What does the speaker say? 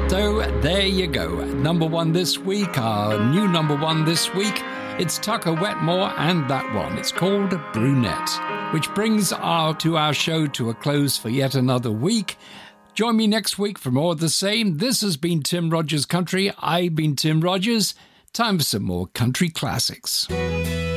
So there you go. Number one this week, our new number one this week. It's Tucker Wetmore and that one. It's called Brunette, which brings our show to a close for yet another week. Join me next week for more of the same. This has been Tim Rogers Country. I've been Tim Rogers. Time for some more country classics.